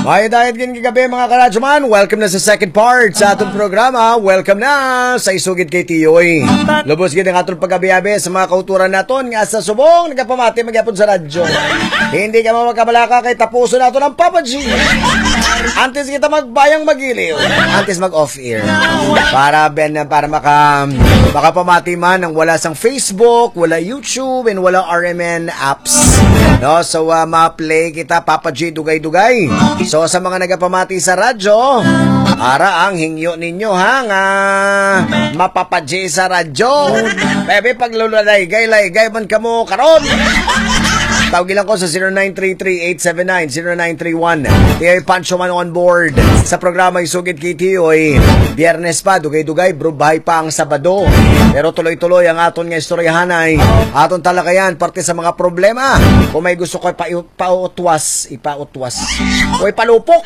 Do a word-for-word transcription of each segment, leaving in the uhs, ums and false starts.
May dahil gin kagabi mga karadyoman, welcome na sa second part sa atong programa. Welcome na sa Isugid kay Tiyoy. Lubos gid ang atong paggabi-abi sa mga kauturan naton nga sa subong nagapamati magyapon sa radyo. Hindi ka makabalaka kay tapuso nato ng Papa G. Antes kita magbayang magiliw, antes mag off air. Para ben para maka makapamati man ng wala sang Facebook, wala YouTube, and wala R M N apps. No, so uh, ma-play kita Papa G dugay-dugay. So sa mga nagapamati sa radyo, ara ang hingyo ninyo ha nga mapapadji sa radyo. Bebe paglulalaygay-laygay man kamo karon. Tawagin lang ko sa zero nine three three eight seven nine zero nine three one. Tiyoy Pancho man on board sa programa Isugid kay Tiyoy. Biyernes pa, dugay-dugay, bro, bahay pa ang Sabado. Pero tuloy-tuloy ang aton nga istoryahanay. Aton talakayan, parte sa mga problema. Kung may gusto ko pa pautwas, ipautwas. O ipalupok.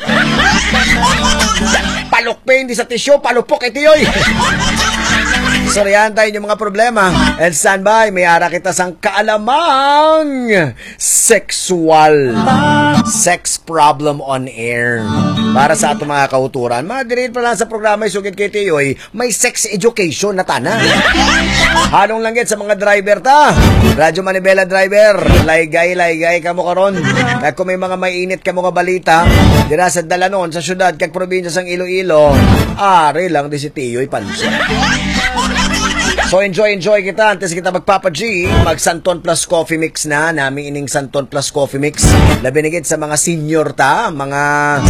Palukpe, hindi sa tisyo, palupok kay Tiyoy. Soryahan tayo yung mga problema. And stand by, may ara kita sang kaalamang sexual sex problem on air. Para sa atong mga kauturan, mga direct pa lang sa programa Isugid kay Tiyoy, may sex education na tana. Halong langgit sa mga driver ta. Radyo Manibela driver, laygay-laygay ka mo karon. At kung may mga mainit ka mo nga balita, dira sa Dalanon, sa syudad, kag probinsya sang Iloilo, ari lang di si Tiyoy Pancho. So enjoy, enjoy kita. Antes kita magpapa-G, mag Santon Plus Coffee Mix na. Namin ining Santon Plus Coffee Mix. Labinigit sa mga senior ta, mga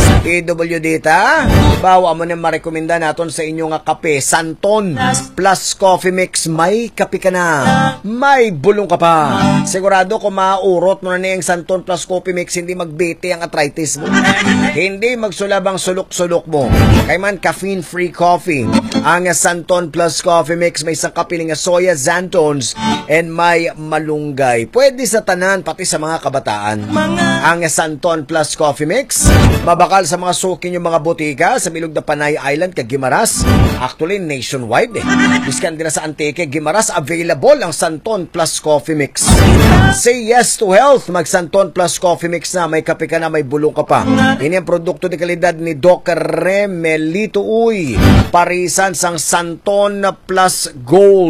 P W D ta. Bawa mo na marekomenda naton sa inyo nga kape. Santon Plus Coffee Mix. May kape ka na. May bulong ka pa. Sigurado kung maurot mo na na yung Santon Plus Coffee Mix, hindi magbete ang arthritis mo. Hindi magsulabang sulok-sulok mo. Kay man caffeine-free coffee. Ang Santon Plus Coffee Mix may isang kape nga soya xanthones and may malunggay. Pwede sa tanan, pati sa mga kabataan. Ang Santon Plus Coffee Mix, mabakal sa mga sukin yung mga butika sa Bilog na Panay Island kag Gimaras. Actually, nationwide eh. Biskan din sa Antique, Gimaras, available ang Santon Plus Coffee Mix. Say yes to health. Mag Santon Plus Coffee Mix na. May kape ka na, may bulong ka pa. Ini ang produkto de kalidad ni Doc Remelito Uy. Parisan sang Santon Plus Gold.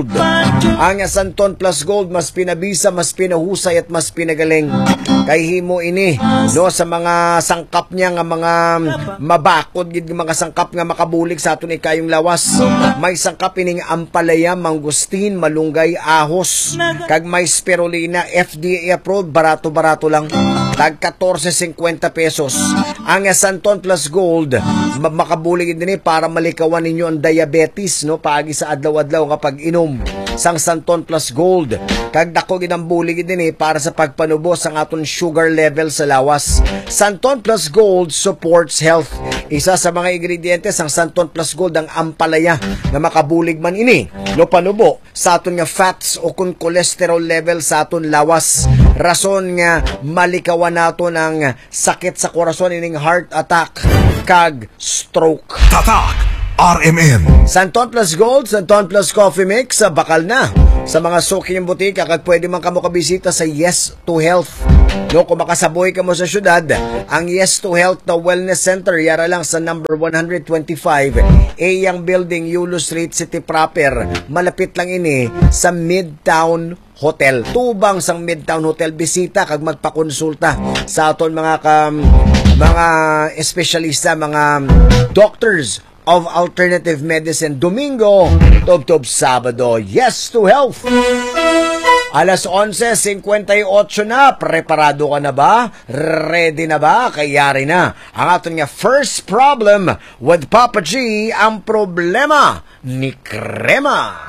Ang Santon Plus Gold mas pinabisa, mas pinahusay at mas pinagaling. Kay himo ini no sa mga sangkap niya nga mga mabakod gid mga sangkap nga makabulig sa aton ikayong lawas. May sangkap ining ampalaya, mangustin, malunggay, ahos kag may spirulina, F D A approved, barato-barato lang. Tag fourteen fifty pesos. Ang Santon Plus Gold makabulig din para malikawan ninyo ang diabetes no paagi sa adlaw-adlaw nga pag-inom sang Santon Plus Gold. Kag dako ginambulig din para sa pagpanubos ang aton sugar level sa lawas. Santon Plus Gold supports health. Isa sa mga ingredientes sang Santon Plus Gold ang ampalaya na makabulig man ini no panubo sa aton nga fats o kung cholesterol level sa aton lawas. Rason nga malikawan nato ng sakit sa korason ining heart attack kag stroke. Tatak R M N. Santon Plus Gold, Santon Plus Coffee Mix, bakal na sa mga suki ng butika kag pwede man kamo kabisita sa Yes to Health. No, kung makasaboy ka mo sa syudad, ang Yes to Health na Wellness Center yara lang sa number one twenty-five A Yang Building, Yulo Street, City Proper. Malapit lang ini sa Midtown Hotel. Tubang sang Midtown Hotel, bisita kag magpakonsulta sa aton mga kam, mga espesyalista, mga doctors of alternative medicine. Domingo, Tub-Tub, Sabado. Yes to Health. Alas eleven fifty-eight na. Preparado ka na ba? Ready na ba? Kayari na. Ang aton nga first problem with Papa G, ang problema ni Krema.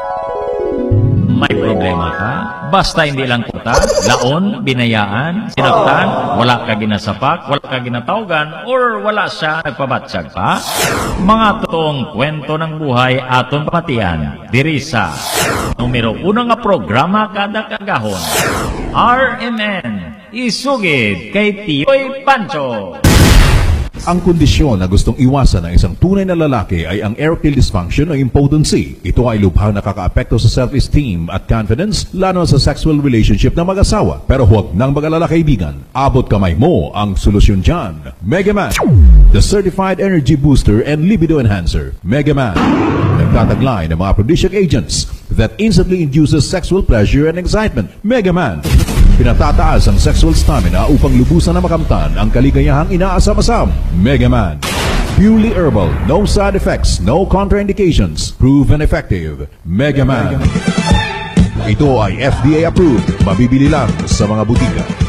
May problema ka? Basta hindi lang kuta, laon, binayaan, sinaktan, wala ka ginasapak, wala ka ginatawgan, or wala siya nagpabatsag pa? Mga totoong kwento ng buhay aton pamatian. Diri sa numero uno nga programa kada kagahon. R M N, Isugid kay Tiyoy Pancho. Ang kondisyon na gustong iwasan ng isang tunay na lalaki ay ang erectile dysfunction o impotency. Ito ay lubhang nakakaapekto sa self-esteem at confidence, lalo sa sexual relationship ng mag-asawa. Pero huwag nang mag-alala, kaibigan. Abot kamay mo ang solusyon dyan. Megaman, the certified energy booster and libido enhancer. Megaman, nagtataglay ng mga aphrodisiac agents that instantly induces sexual pleasure and excitement. Megaman, pinatataas ang sexual stamina upang lubusan na makamtan ang kaligayahang inaasam-asam. Megaman, purely herbal, no side effects, no contraindications, proven effective. Megaman. Ito ay F D A approved, mabibili lang sa mga butika.